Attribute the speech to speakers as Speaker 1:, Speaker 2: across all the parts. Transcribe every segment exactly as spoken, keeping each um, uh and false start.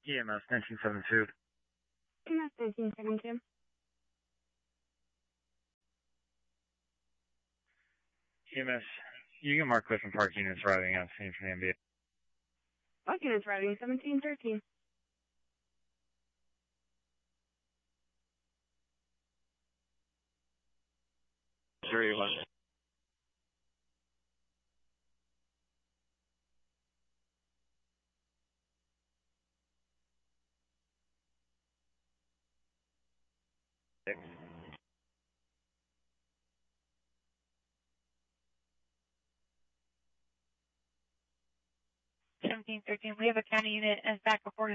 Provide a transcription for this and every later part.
Speaker 1: E M S nineteen seventy-two.
Speaker 2: E M S nineteen seventy-two.
Speaker 1: E M S, you can mark Clifton Park units arriving on scene for the N B A.
Speaker 2: Park units arriving seventeen thirteen.
Speaker 1: Three one. Six.
Speaker 3: seventeen thirteen, we have a county unit as back reported.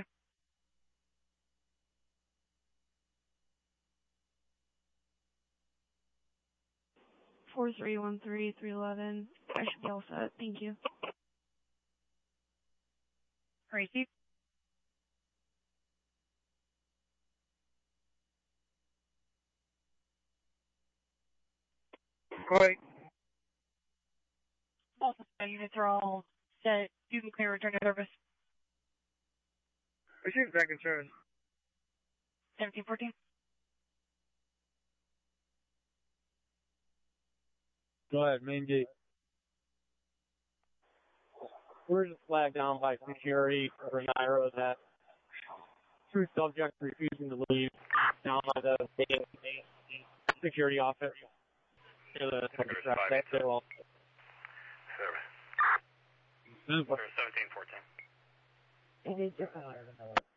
Speaker 2: four three one three, three eleven. I should be all set. Thank you.
Speaker 3: Receive.
Speaker 1: Wait.
Speaker 3: All suspect units are all set. You can clear return to service.
Speaker 1: Receive back in service.
Speaker 3: seventeen fourteen.
Speaker 4: Go ahead, main gate. We're just flagged down by security for Nairo that two subjects refusing to leave down by the security office. Near the traffic. They will.
Speaker 5: Service. seventeen fourteen.
Speaker 2: It is your